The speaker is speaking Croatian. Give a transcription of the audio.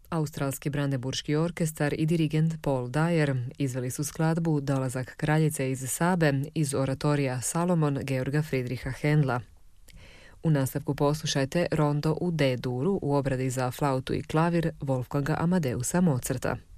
Australski Brandenburški orkestar i dirigent Paul Dyer izveli su skladbu Dolazak kraljice iz Sabe iz oratorija Salomon Georga Friedricha Händla. U nastavku poslušajte rondo u D-duru u obradi za flautu i klavir Wolfganga Amadeusa Mozarta.